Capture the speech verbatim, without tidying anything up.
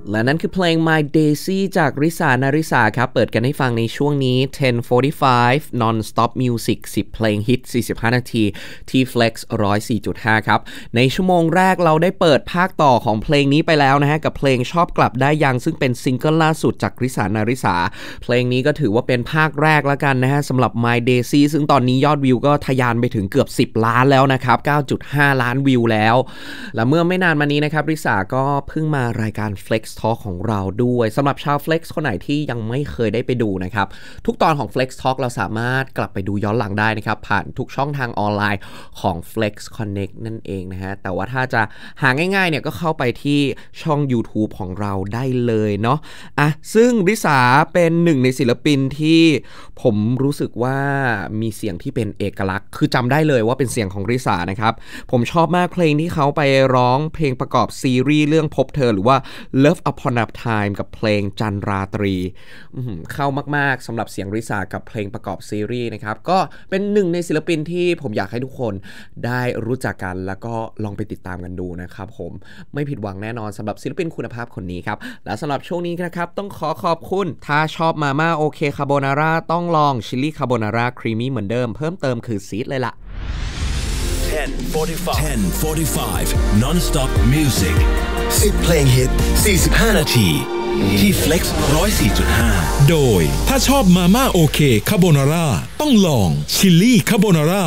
และนั่นคือเพลง My Daisy จากริสานาริสาครับเปิดกันให้ฟังในช่วงนี้ ten forty-five Non-Stop Music สิบเพลงฮิตสี่สิบห้านาทีที่ Flex หนึ่งร้อยสี่จุดห้า ครับในชั่วโมงแรกเราได้เปิดภาคต่อของเพลงนี้ไปแล้วนะฮะกับเพลงชอบกลับได้ยังซึ่งเป็นซิงเกิลล่าสุดจากริสานาริสาเพลงนี้ก็ถือว่าเป็นภาคแรกแล้วกันนะฮะสำหรับ My Daisy ซึ่งตอนนี้ยอดวิวก็ทะยานไปถึงเกือบสิบล้านแล้วนะครับ เก้าจุดห้า ล้านวิวแล้วและเมื่อไม่นานมานี้นะครับริสาก็เพิ่งมารายการ Flex Talk ของเราด้วยสำหรับชาว Flex คนไหนที่ยังไม่เคยได้ไปดูนะครับทุกตอนของ Flex Talk เราสามารถกลับไปดูย้อนหลังได้นะครับผ่านทุกช่องทางออนไลน์ของ Flex Connect นั่นเองนะฮะแต่ว่าถ้าจะหาง่ายๆเนี่ยก็เข้าไปที่ช่อง YouTube ของเราได้เลยเนาะอ่ะซึ่งริสาเป็นหนึ่งในศิลปินที่ผมรู้สึกว่ามีเสียงที่เป็นเอกลักษณ์คือจำได้เลยว่าเป็นเสียงของริสานะครับผมชอบมากเพลงที่เขาไปร้องเพลงประกอบซีรีส์เรื่องพบเธอหรือว่า Love Upon a Time กับเพลงจันราตรีเข้ามากๆสำหรับเสียงริสากับเพลงประกอบซีรีส์นะครับก็เป็นหนึ่งในศิลปินที่ผมอยากให้ทุกคนได้รู้จักกันแล้วก็ลองไปติดตามกันดูนะครับผมไม่ผิดหวังแน่นอนสำหรับศิลปินคุณภาพคนนี้ครับและสำหรับช่วงนี้นะครับต้องขอขอบคุณถ้าชอบมาม่าโอเคคาโบนาร่าต้องลองชิลลี่คาโบนาร่าครีมมี่เหมือนเดิมเพิ่มเติมคือซีดเลยล่ะ ten forty-five ten forty-five Non-Stop Music สิบเพลงฮิตสี่สิบห้านาทีที่ Flex หนึ่งร้อยสี่จุดห้าโดยถ้าชอบมาม่าโอเคคาโบนาร่าต้องลองชิลลี่คาโบนาร่า